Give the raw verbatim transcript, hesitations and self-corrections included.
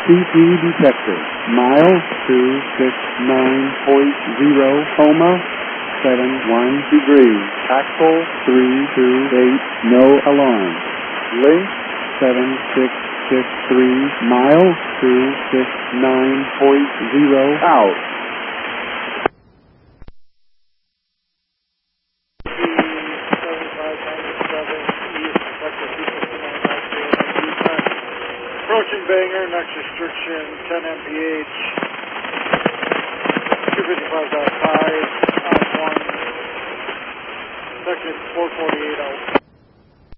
C P detected. Mile two six nine point zero, Homa, seven one degrees. Axle three two eight, no alarm. Link seven six six three, mile two six nine point zero, out. Approaching Bangor, next restriction ten M P H, two fifty-five point five, on one, section four forty-eight out.